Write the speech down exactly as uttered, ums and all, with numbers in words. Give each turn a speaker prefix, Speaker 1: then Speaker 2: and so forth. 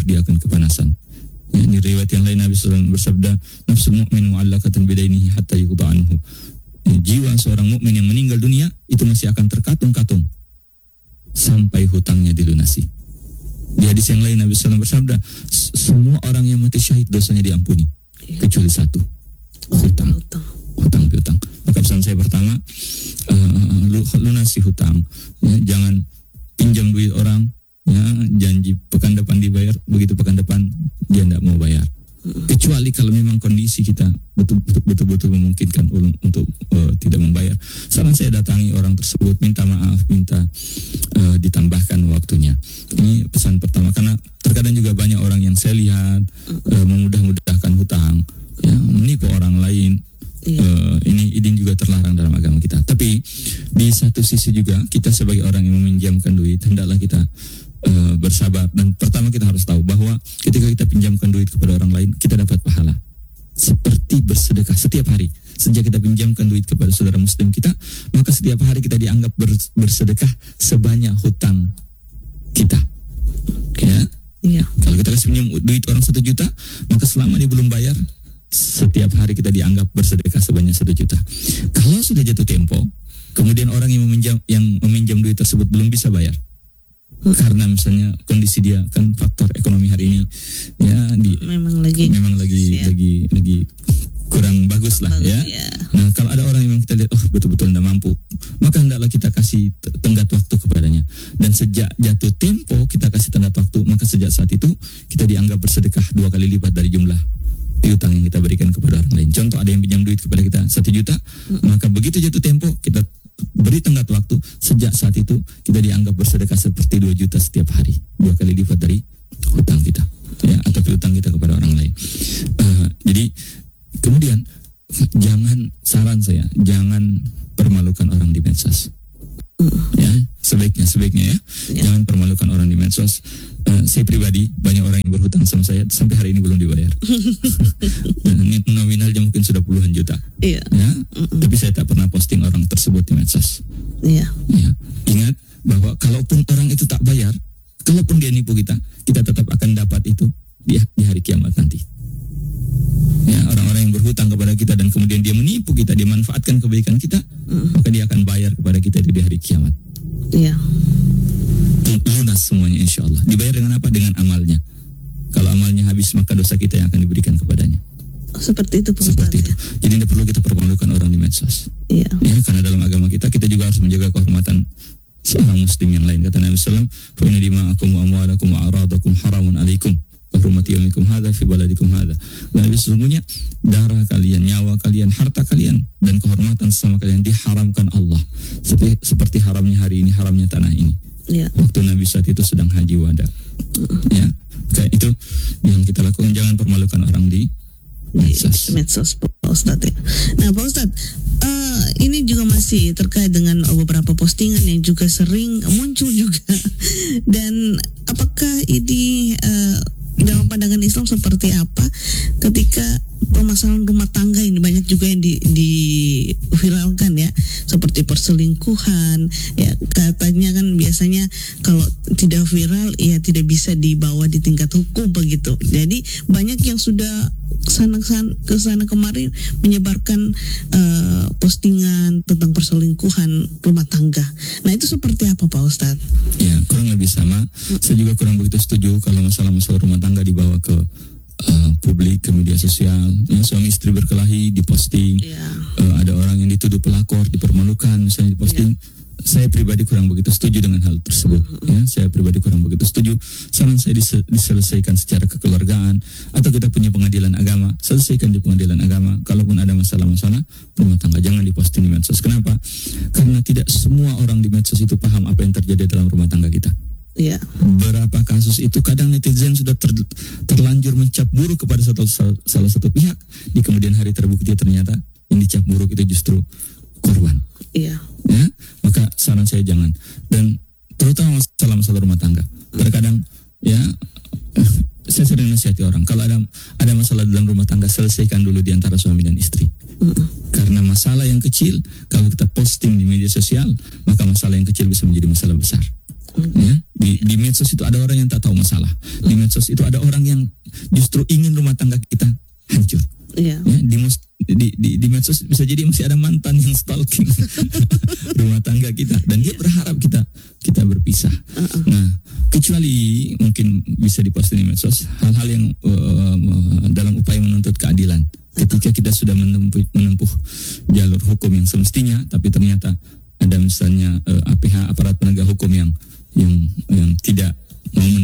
Speaker 1: dia akan kepanasan. Ya, di riwayat yang lain Nabi sallallahu alaihi wasallam bersabda, nafsul mu'min mu'allaqatan bidainihi hatta yuqda anhu. Ya, jiwa seorang mukmin yang meninggal dunia itu masih akan terkatung-katung sampai hutangnya dilunasi. Di hadis yang lain Nabi sallallahu alaihi wasallam bersabda, semua orang yang mati syahid dosanya diampuni kecuali satu, hutang. Hutang piutang. Maka pesan saya pertama, uh, lunasi hutang. Ya, jangan pinjam duit orang, ya, janji pekan depan dibayar, begitu pekan depan dia tidak mau bayar. Kecuali kalau memang kondisi kita betul-betul memungkinkan untuk uh, tidak membayar. Saran saya datangi orang tersebut, minta maaf, minta uh, ditambahkan waktunya. Ini pesan pertama, karena terkadang juga banyak orang yang saya lihat uh, memudah-mudahkan hutang, ya, menipu orang lain. Iya. Uh, ini ini juga terlarang dalam agama kita. Tapi di satu sisi juga kita sebagai orang yang meminjamkan duit, hendaklah kita Uh, bersabar. Dan pertama kita harus tahu bahwa ketika kita pinjamkan duit kepada orang lain, kita dapat pahala seperti bersedekah setiap hari. Sejak kita pinjamkan duit kepada saudara muslim kita, maka setiap hari kita dianggap bersedekah sebanyak hutang kita. Ya,
Speaker 2: iya.
Speaker 1: Kalau kita kasih pinjam duit orang satu juta, maka selama dia belum bayar, setiap hari kita dianggap bersedekah sebanyak satu juta. Kalau sudah jatuh tempo, kemudian orang yang meminjam yang meminjam duit tersebut belum bisa bayar, karena misalnya kondisi dia kan faktor ekonomi hari ini ya di
Speaker 2: memang lagi
Speaker 1: memang lagi ya. lagi lagi kurang bagus lah, bagus, ya. ya. Nah, kalau ada orang yang kita lihat oh betul-betul tidak mampu, maka hendaklah kita kasih tenggat waktu kepadanya. Dan sejak jatuh tempo kita kasih tenggat waktu, maka sejak saat itu kita dianggap bersedekah dua kali lipat dari jumlah piutang yang kita berikan kepada orang lain. Contoh, ada yang pinjam duit kepada kita satu juta, hmm. maka begitu jatuh tempo kita beri tenggat waktu, sejak saat itu kita dianggap bersedekah seperti dua juta setiap hari, dua kali lipat dari hutang kita, ya, atau piutang kita kepada orang lain. Uh, jadi kemudian jangan, saran saya, jangan permalukan orang di medsos. Ya, sebaiknya sebaiknya ya, ya. Jangan permalukan orang di medsos. Uh, saya pribadi banyak orang yang berhutang sama saya sampai hari ini belum dibayar. Dan ini nominalnya mungkin sudah puluhan juta.
Speaker 2: Iya.
Speaker 1: Ya, mm-mm. Tapi saya tak pernah posting orang tersebut di medsos.
Speaker 2: Iya.
Speaker 1: Ya. Ingat bahwa kalaupun orang itu tak bayar, kalaupun dia nipu kita, kita tetap akan dapat itu di, di hari kiamat nanti. Ya, orang-orang yang berhutang kepada kita dan kemudian dia menipu kita, dia manfaatkan kebaikan kita, mm. maka dia akan bayar kepada kita di hari kiamat.
Speaker 2: Iya.
Speaker 1: Lunas semuanya insya Allah. Dibayar dengan apa? Dengan amalnya. Kalau amalnya habis, maka dosa kita yang akan diberikan kepadanya.
Speaker 2: Seperti itu, Pak Ustaz.
Speaker 1: Seperti itu. Jadi tidak perlu kita permalukan orang di medsos.
Speaker 2: Iya.
Speaker 1: Ya, karena dalam agama kita, kita juga harus menjaga kehormatan seorang muslim yang lain. Kata Nabi sallallahu alaihi wasallam, "Fa inna dima'akum wa amwalakum wa a'radakum haramun 'alaikum. Hurmati yaumikum hadza fi baladikum hadza." Dan sesungguhnya darah kalian, nyawa kalian, harta kalian dan kehormatan sesama kalian diharamkan Allah. Seperti, seperti haramnya hari ini, haramnya tanah ini.
Speaker 2: Ya.
Speaker 1: Waktu Nabi saat itu sedang haji wada. Ya, kayak itu yang kita lakukan, jangan permalukan orang di medsos.
Speaker 2: Medsos, Pak Ustadz. Ya. Nah, Pak Ustadz, uh, ini juga masih terkait dengan beberapa postingan yang juga sering muncul juga. Dan apakah ini uh, dalam pandangan Islam seperti apa ketika permasalahan rumah tangga ini banyak juga yang di, diviralkan ya, seperti perselingkuhan ya, katanya kan biasanya kalau tidak viral ya tidak bisa dibawa di tingkat hukum begitu. Jadi banyak yang sudah kesana kesana kemarin menyebarkan uh, postingan tentang perselingkuhan rumah tangga. Nah, itu seperti apa, Pak Ustadz?
Speaker 1: Ya, kurang lebih sama. Hmm. Saya juga kurang begitu setuju kalau masalah-masalah rumah tangga dibawa ke uh, publik, ke media sosial. Ya, suami istri berkelahi diposting. Ya. Uh, ada orang yang dituduh pelakor, dipermalukan misalnya diposting. Ya. Saya pribadi kurang begitu setuju dengan hal tersebut. Ya, saya pribadi kurang begitu setuju. Saran saya dise- diselesaikan secara kekeluargaan, atau kita punya pengadilan agama, selesaikan di pengadilan agama. Kalaupun ada masalah-masalah rumah tangga, jangan diposting di medsos. Kenapa? Karena tidak semua orang di medsos itu paham apa yang terjadi dalam rumah tangga kita.
Speaker 2: Ya.
Speaker 1: Berapa kasus itu kadang netizen sudah ter, terlanjur mencap buruk kepada satu, salah satu pihak, di kemudian hari terbukti ternyata yang dicap buruk itu justru korban.
Speaker 2: Iya.
Speaker 1: Ya, maka saran saya jangan. Dan terutama masalah-masalah rumah tangga. Terkadang ya saya sering nasihati orang, kalau ada ada masalah dalam rumah tangga, selesaikan dulu di antara suami dan istri. Mm. Karena masalah yang kecil kalau kita posting di media sosial, maka masalah yang kecil bisa menjadi masalah besar. Ya, di, di medsos itu ada orang yang tak tahu masalah. Di medsos itu ada orang yang justru ingin rumah tangga kita hancur.
Speaker 2: Iya.
Speaker 1: Ya, di, mus- di, di, di medsos bisa jadi masih ada mantan yang stalking rumah tangga kita, dan dia berharap kita kita berpisah.
Speaker 2: Uh-uh.
Speaker 1: Nah, kecuali mungkin bisa diposting di medsos hal-hal yang uh, dalam upaya menuntut keadilan. Ketika kita sudah menempuh, menempuh jalur hukum yang semestinya, tapi ternyata ada misalnya uh, A P H, aparat penegak hukum yang yang yang tidak mau